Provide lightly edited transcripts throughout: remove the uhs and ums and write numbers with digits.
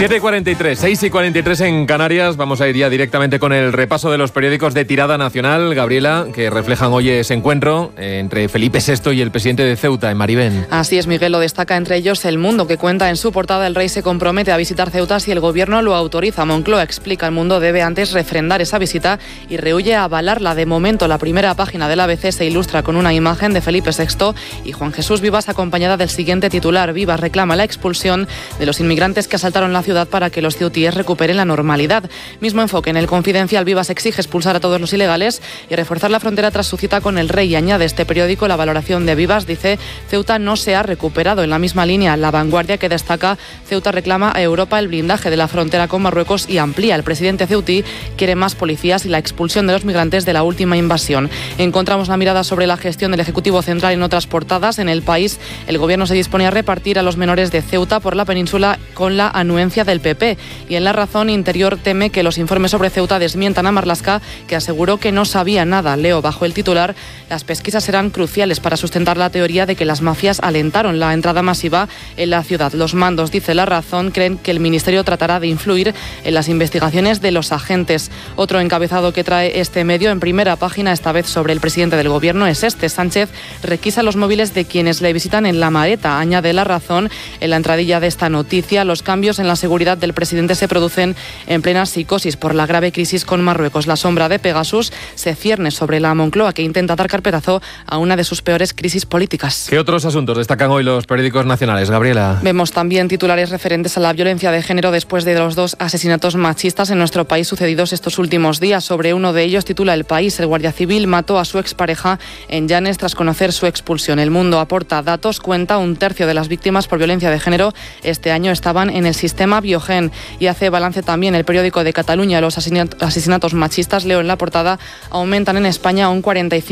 7:43, 6:43 en Canarias. Vamos a ir ya directamente con el repaso de los periódicos de tirada nacional, Gabriela, que reflejan hoy ese encuentro entre Felipe VI y el presidente de Ceuta, en Maribén. Así es, Miguel, lo destaca entre ellos El Mundo, que cuenta en su portada: el rey se compromete a visitar Ceuta si el gobierno lo autoriza. Moncloa explica: El Mundo debe antes refrendar esa visita y rehúye a avalarla. De momento, la primera página del ABC se ilustra con una imagen de Felipe VI y Juan Jesús Vivas, acompañada del siguiente titular: Vivas reclama la expulsión de los inmigrantes que asaltaron la ciudad para que los ceutíes recuperen la normalidad. Mismo enfoque en El Confidencial: Vivas exige expulsar a todos los ilegales y reforzar la frontera tras su cita con el rey. Y añade este periódico la valoración de Vivas, dice: Ceuta no se ha recuperado. En la misma línea, La Vanguardia, que destaca: Ceuta reclama a Europa el blindaje de la frontera con Marruecos y amplía. El presidente ceutí quiere más policías y la expulsión de los migrantes de la última invasión. Encontramos la mirada sobre la gestión del Ejecutivo Central en otras portadas. En El País, el gobierno se dispone a repartir a los menores de Ceuta por la península con la anuencia del PP. Y en La Razón, Interior teme que los informes sobre Ceuta desmientan a Marlaska, que aseguró que no sabía nada. Leo bajo el titular: las pesquisas serán cruciales para sustentar la teoría de que las mafias alentaron la entrada masiva en la ciudad. Los mandos, dice La Razón, creen que el Ministerio tratará de influir en las investigaciones de los agentes. Otro encabezado que trae este medio en primera página, esta vez sobre el presidente del gobierno, es este: Sánchez requisa los móviles de quienes le visitan en La Mareta. Añade La Razón en la entradilla de esta noticia: los cambios en la seguridad del presidente se producen en plena psicosis por la grave crisis con Marruecos. La sombra de Pegasus se cierne sobre la Moncloa, que intenta dar carpetazo a una de sus peores crisis políticas. ¿Qué otros asuntos destacan hoy los periódicos nacionales, Gabriela? Vemos también titulares referentes a la violencia de género después de los 2 asesinatos machistas en nuestro país sucedidos estos últimos días. Sobre uno de ellos titula El País: el guardia civil mató a su expareja en Llanes tras conocer su expulsión. El Mundo aporta datos, cuenta: 1/3 de las víctimas por violencia de género este año estaban en el sistema Biogen. Y hace balance también el periódico de Cataluña: los asesinatos machistas, leo en la portada, aumentan en España un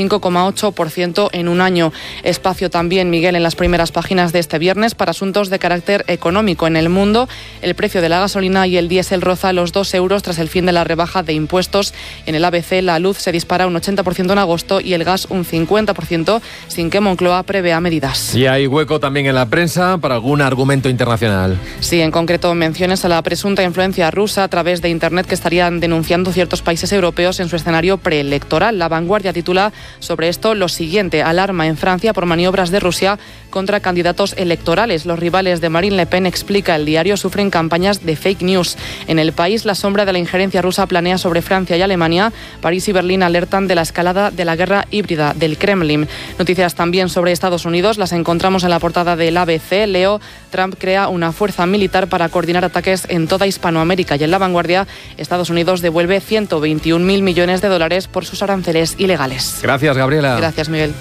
45,8% en un año. Espacio también, Miguel, en las primeras páginas de este viernes para asuntos de carácter económico. En El Mundo, el precio de la gasolina y el diésel roza los 2 euros tras el fin de la rebaja de impuestos. En el ABC, la luz se dispara un 80% en agosto y el gas un 50%, sin que Moncloa prevea medidas. Y hay hueco también en la prensa para algún argumento internacional. Sí, en concreto menciones a la presunta influencia rusa a través de Internet que estarían denunciando ciertos países europeos en su escenario preelectoral. La Vanguardia titula sobre esto lo siguiente: alarma en Francia por maniobras de Rusia contra candidatos electorales. Los rivales de Marine Le Pen, explica el diario, sufren campañas de fake news. En El País, la sombra de la injerencia rusa planea sobre Francia y Alemania. París y Berlín alertan de la escalada de la guerra híbrida del Kremlin. Noticias también sobre Estados Unidos las encontramos en la portada del ABC. Leo: Trump crea una fuerza militar para coordinar ataques en toda Hispanoamérica. Y en La Vanguardia, Estados Unidos devuelve 121.000 millones de dólares por sus aranceles ilegales. Gracias, Gabriela. Gracias, Miguel.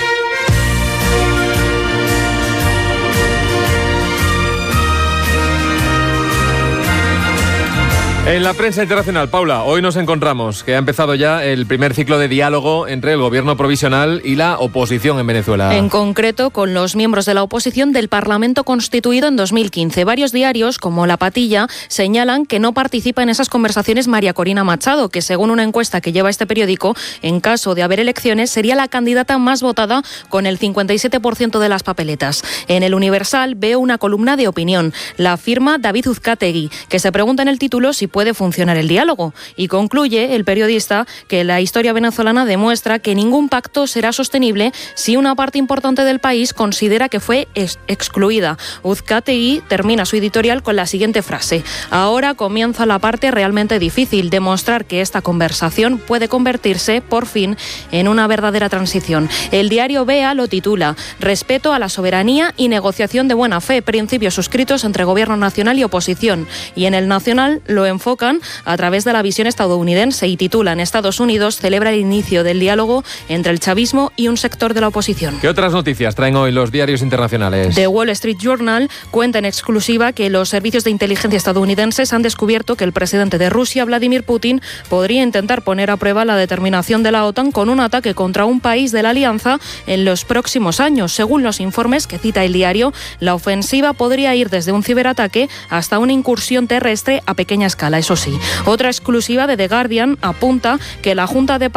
En la prensa internacional, Paula, hoy nos encontramos que ha empezado ya el primer ciclo de diálogo entre el gobierno provisional y la oposición en Venezuela. En concreto, con los miembros de la oposición del Parlamento constituido en 2015. Varios diarios, como La Patilla, señalan que no participa en esas conversaciones María Corina Machado, que según una encuesta que lleva este periódico, en caso de haber elecciones, sería la candidata más votada con el 57% de las papeletas. En El Universal veo una columna de opinión. La firma David Uzcategui, que se pregunta en el título si puede funcionar el diálogo. Y concluye el periodista que la historia venezolana demuestra que ningún pacto será sostenible si una parte importante del país considera que fue excluida. Uzcategui termina su editorial con la siguiente frase: ahora comienza la parte realmente difícil, demostrar que esta conversación puede convertirse, por fin, en una verdadera transición. El diario BEA lo titula: respeto a la soberanía y negociación de buena fe, principios suscritos entre gobierno nacional y oposición. Y en El Nacional lo enfocan a través de la visión estadounidense y titulan: Estados Unidos celebra el inicio del diálogo entre el chavismo y un sector de la oposición. ¿Qué otras noticias traen hoy los diarios internacionales? The Wall Street Journal cuenta en exclusiva que los servicios de inteligencia estadounidenses han descubierto que el presidente de Rusia, Vladimir Putin, podría intentar poner a prueba la determinación de la OTAN con un ataque contra un país de la alianza en los próximos años. Según los informes que cita el diario, la ofensiva podría ir desde un ciberataque hasta una incursión terrestre a pequeña escala. Eso sí, otra exclusiva de The Guardian apunta que la Junta de Paz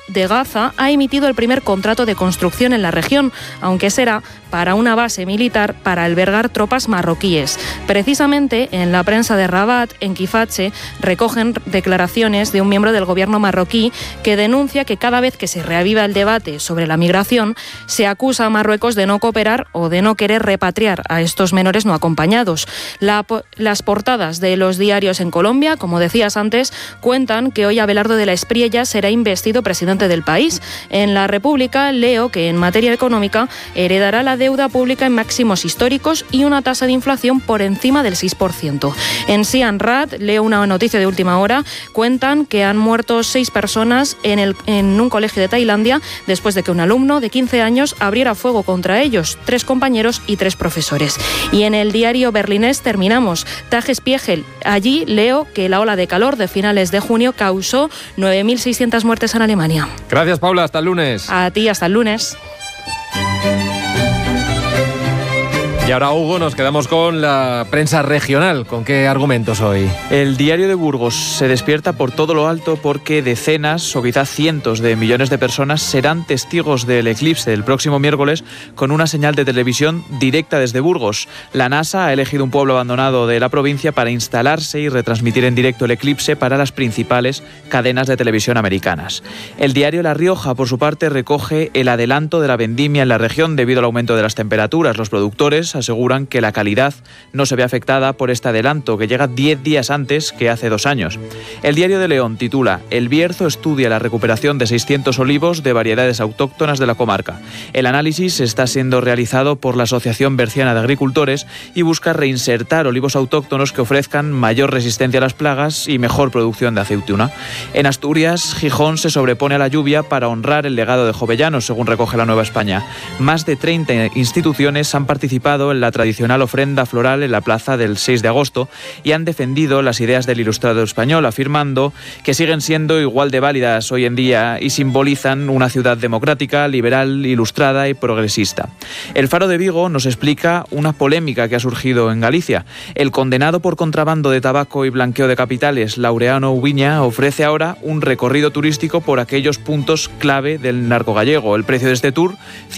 de Gaza ha emitido el primer contrato de construcción en la región, aunque será para una base militar para albergar tropas marroquíes. Precisamente en la prensa de Rabat, en Kifache, recogen declaraciones de un miembro del gobierno marroquí que denuncia que cada vez que se reaviva el debate sobre la migración, se acusa a Marruecos de no cooperar o de no querer repatriar a estos menores no acompañados. Las portadas de los diarios en Colombia, como decías antes, cuentan que hoy Abelardo de la Espriella será investido presidente del país. En La República leo que en materia económica heredará la deuda pública en máximos históricos y una tasa de inflación por encima del 6%. En Sian Rat leo una noticia de última hora. Cuentan que han muerto 6 personas en un colegio de Tailandia después de que un alumno de 15 años abriera fuego contra ellos, 3 compañeros y 3 profesores. Y en el diario berlinés terminamos. Tagesspiegel. Allí leo que la ola de calor de finales de junio causó 9.600 muertes en Alemania. Gracias, Paula. Hasta el lunes. A ti, hasta el lunes. Y ahora, Hugo, nos quedamos con la prensa regional. ¿Con qué argumentos hoy? El diario de Burgos se despierta por todo lo alto porque decenas o quizás cientos de millones de personas serán testigos del eclipse del próximo miércoles con una señal de televisión directa desde Burgos. La NASA ha elegido un pueblo abandonado de la provincia para instalarse y retransmitir en directo el eclipse para las principales cadenas de televisión americanas. El diario La Rioja, por su parte, recoge el adelanto de la vendimia en la región debido al aumento de las temperaturas. Los productores aseguran que la calidad no se ve afectada por este adelanto, que llega 10 días antes que hace 2 años. El diario de León titula: El Bierzo estudia la recuperación de 600 olivos de variedades autóctonas de la comarca. El análisis está siendo realizado por la Asociación Berciana de Agricultores y busca reinsertar olivos autóctonos que ofrezcan mayor resistencia a las plagas y mejor producción de aceituna. En Asturias, Gijón se sobrepone a la lluvia para honrar el legado de Jovellanos, según recoge La Nueva España. Más de 30 instituciones han participado en la tradicional ofrenda floral en la plaza del 6 de agosto y han defendido las ideas del ilustrado español, afirmando que siguen siendo igual de válidas hoy en día y simbolizan una ciudad democrática, liberal, ilustrada y progresista. El Faro de Vigo nos explica una polémica que ha surgido en Galicia. El condenado por contrabando de tabaco y blanqueo de capitales, Laureano Ubiña, ofrece ahora un recorrido turístico por aquellos puntos clave del narco gallego. El precio de este tour,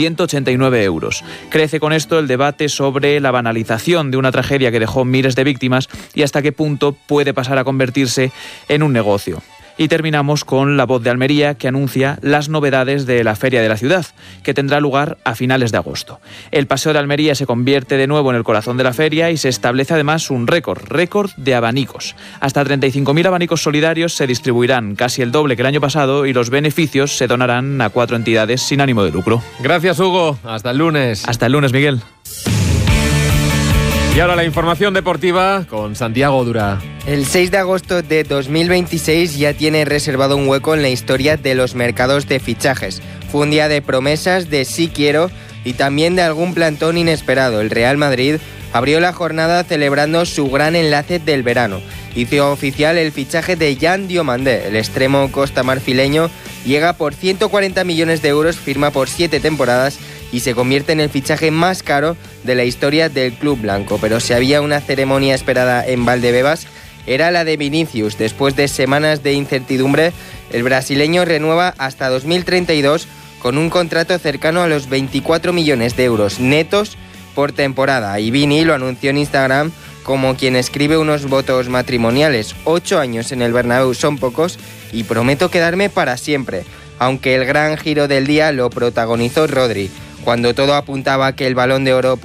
189 euros. Crece con esto el debate sobre la banalización de una tragedia que dejó miles de víctimas y hasta qué punto puede pasar a convertirse en un negocio. Y terminamos con La Voz de Almería, que anuncia las novedades de la Feria de la Ciudad, que tendrá lugar a finales de agosto. El Paseo de Almería se convierte de nuevo en el corazón de la feria y se establece además un récord de abanicos. Hasta 35.000 abanicos solidarios se distribuirán, casi el doble que el año pasado, y los beneficios se donarán a 4 entidades sin ánimo de lucro. Gracias, Hugo. Hasta el lunes. Hasta el lunes, Miguel. Y ahora la información deportiva con Santiago Dura. El 6 de agosto de 2026 ya tiene reservado un hueco en la historia de los mercados de fichajes. Fue un día de promesas, de sí quiero y también de algún plantón inesperado. El Real Madrid abrió la jornada celebrando su gran enlace del verano. Hizo oficial el fichaje de Jan Diomandé. El extremo costamarfileño llega por 140 millones de euros, firma por 7 temporadas y se convierte en el fichaje más caro de la historia del club blanco. Pero si había una ceremonia esperada en Valdebebas, era la de Vinicius. Después de semanas de incertidumbre, el brasileño renueva hasta 2032 con un contrato cercano a los 24 millones de euros netos por temporada. Y Vini lo anunció en Instagram como quien escribe unos votos matrimoniales. 8 años en el Bernabéu son pocos y prometo quedarme para siempre. Aunque el gran giro del día lo protagonizó Rodri, cuando todo apuntaba a que el Balón de Oro